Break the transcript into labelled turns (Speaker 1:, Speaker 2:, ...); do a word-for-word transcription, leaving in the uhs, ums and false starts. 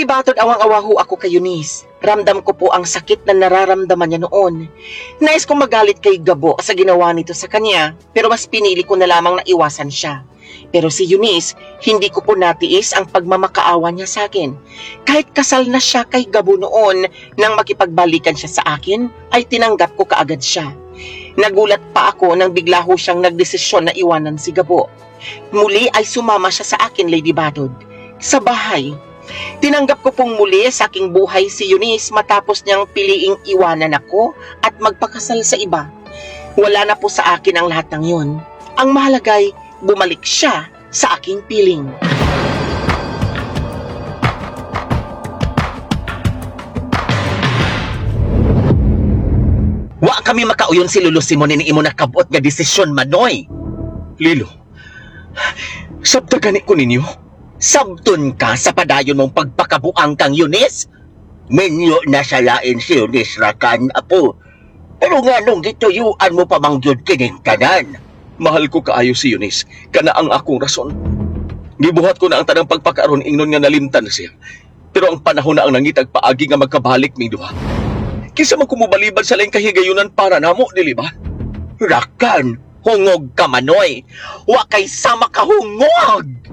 Speaker 1: Lady Batod, awang-awaho ako kay Eunice. Ramdam ko po ang sakit na nararamdaman niya noon. Nais kong magalit kay Gabo sa ginawa nito sa kanya, pero mas pinili ko na lamang na iwasan siya. Pero si Eunice, hindi ko po natiis ang pagmamakaawa niya sa akin. Kahit kasal na siya kay Gabo noon, nang makipagbalikan siya sa akin, ay tinanggap ko kaagad siya. Nagulat pa ako nang bigla ho siyang nagdesisyon na iwanan si Gabo. Muli ay sumama siya sa akin, Lady Batod, sa bahay. Tinanggap ko pong muli sa aking buhay si Eunice matapos niyang piliing iwanan ako at magpakasal sa iba. Wala na po sa akin ang lahat ng yun. Ang mahalagay, bumalik siya sa aking piling. Wa kami makauyon si Lolo Simon ni imo nakabot nga desisyon, Manoy.
Speaker 2: Lilo, sabta gani ko ninyo.
Speaker 1: Sabton ka sa padayon mong pagpakabuang kang Eunice?
Speaker 3: Minyo na sa lain si Eunice Rakan, apo. Pero nga nung gituyuan mo pa mangyod kining tanan.
Speaker 2: Mahal ko kaayo si Eunice, kana ang akong rason. Gibuhat ko na ang tanang pagpakaroon ingnon nga nalimtan siya. Pero ang panahon na ang nangitag paagi nga magkabalik ming duha. Kinsa man kumubaliban sa laing kahigayunan para namo, dili ba?
Speaker 3: Rakan, hungog ka, Manoy. Wa kay sama ka hungog!